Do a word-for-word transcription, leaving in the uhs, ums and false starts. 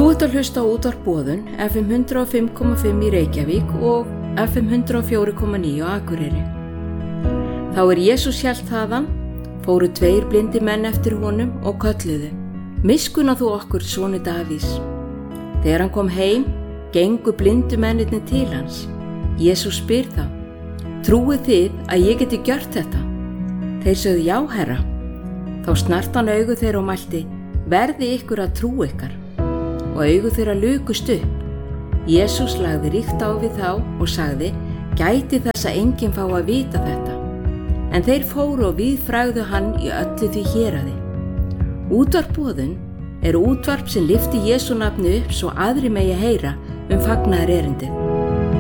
Þú ert að hlusta á útvarp Boðun, F M hundrað og fimm komma fimm í Reykjavík og F M hundrað og fjögur komma níu á Akureyri. Þá er Jesús hélt þaðan, fóru tveir blindi menn eftir honum og kölluðu: Miskunna þú okkur, soni Davís. Þegar hann kom heim, gengu blindu mennirnir til hans. Jesús spyr þá: Trúið þið að ég geti gjört þetta? Þeir sögðu: Já, herra. Þá snart hann augu þeirra og mælti: Verði ykkur að trú ykkar. Og augu þeirra lukust upp. Jesús lagði ríkt á við þá og sagði: Gæti þess að enginn fá að vita þetta. En þeir fóru og víðfrægðu hann í öllu því héraði. Útvarp Boðun er útvarp sem lyfti Jesú nafni upp svo aðrir megi heyra um fagnaðarerindið.